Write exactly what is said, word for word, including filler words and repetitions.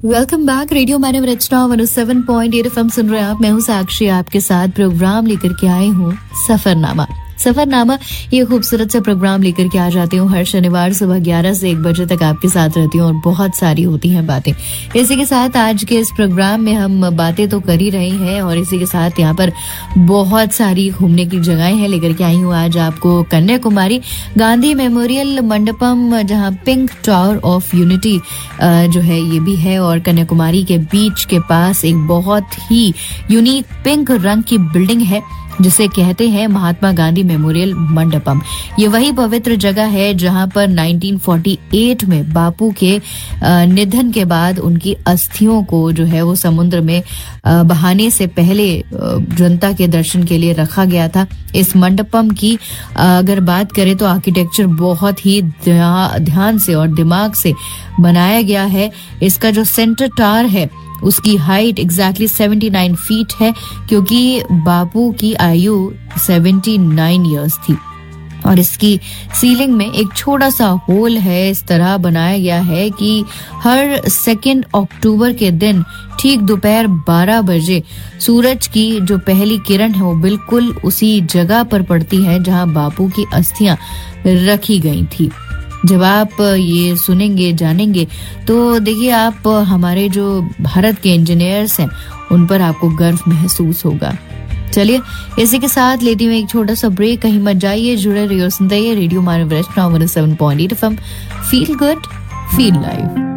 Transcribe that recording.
Welcome back. Radio मानव रचना one O seven point eight F M सुन रहे हैं आप। मैं हूँ साक्षी, आपके साथ प्रोग्राम लेकर के आई हूँ सफरनामा। सफरनामा ये खूबसूरत सा प्रोग्राम लेकर के आ जाती हूँ हर शनिवार सुबह ग्यारह से एक बजे तक आपके साथ रहती हूँ और बहुत सारी होती हैं बातें। इसी के साथ आज के इस प्रोग्राम में हम बातें तो कर ही रहे हैं और इसी के साथ यहाँ पर बहुत सारी घूमने की जगहें हैं। लेकर के आई हूँ आज आपको कन्याकुमारी गांधी मेमोरियल मंडपम, जहाँ पिंक टावर ऑफ यूनिटी जो है ये भी है और कन्याकुमारी के बीच के पास एक बहुत ही यूनिक पिंक रंग की बिल्डिंग है जिसे कहते हैं महात्मा गांधी मेमोरियल मंडपम। ये वही पवित्र जगह है जहां पर नाइनटीन फोर्टी एट में बापू के निधन के बाद उनकी अस्थियों को जो है वो समुद्र में बहाने से पहले जनता के दर्शन के लिए रखा गया था। इस मंडपम की अगर बात करें तो आर्किटेक्चर बहुत ही ध्यान से और दिमाग से बनाया गया है। इसका जो सेंटर टावर है उसकी height exactly seventy nine feet है, क्योंकि बापू की आयु सेवेंटी नाइन इयर्स थी। और इसकी सीलिंग में एक छोटा सा होल है। इस तरह बनाया गया है कि हर सेकेंड अक्टूबर के दिन ठीक दोपहर बारह बजे सूरज की जो पहली किरण है वो बिल्कुल उसी जगह पर पड़ती है जहां बापू की अस्थियां रखी गई थी। जब आप ये सुनेंगे जानेंगे तो देखिए आप हमारे जो भारत के इंजीनियर्स हैं उन पर आपको गर्व महसूस होगा। चलिए इसी के साथ लेती हूँ एक छोटा सा ब्रेक। कहीं मत जाइए, जुड़े रहिए, सुनते रहिए रेडियो मानव रचना one O seven point eight F M. Feel good, feel live.